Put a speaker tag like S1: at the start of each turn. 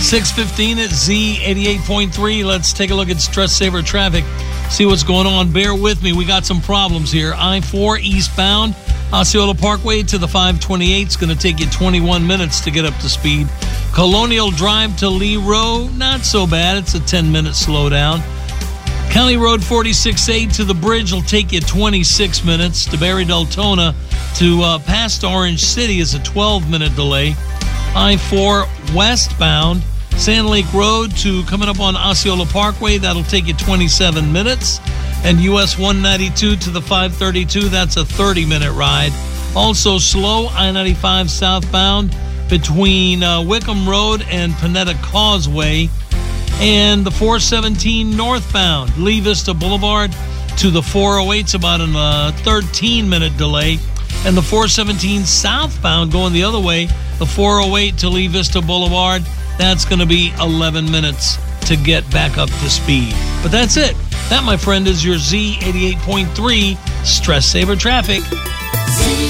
S1: 6:15 at Z88.3. Let's take a look at Stress Saver traffic, see what's going on. Bear with me. We got some problems here. I-4 eastbound, Osceola Parkway to the 528 is going to take you 21 minutes to get up to speed. Colonial Drive to Lee Row, not so bad. It's a 10-minute slowdown. County Road 46A to the bridge will take you 26 minutes. To Barry-Deltona to past Orange City is a 12-minute delay. I-4 westbound, Sand Lake Road to coming up on Osceola Parkway, that'll take you 27 minutes. And US 192 to the 532, that's a 30-minute ride. Also slow, I-95 southbound between Wickham Road and Panetta Causeway. And the 417 northbound, Lee Vista Boulevard to the 408's about a 13-minute delay. And the 417 southbound going the other way, the 408 to Lee Vista Boulevard, that's going to be 11 minutes to get back up to speed. But that's it. That, my friend, is your Z88.3 Stress Saver Traffic.